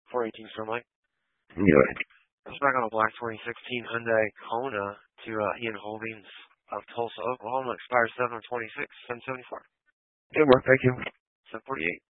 418 Star Mike. Yeah. I was back on a black 2016 Hyundai Kona to Ian Holdings of Tulsa, Oklahoma. Expires 7/26, 774. Good work. Thank you. 748.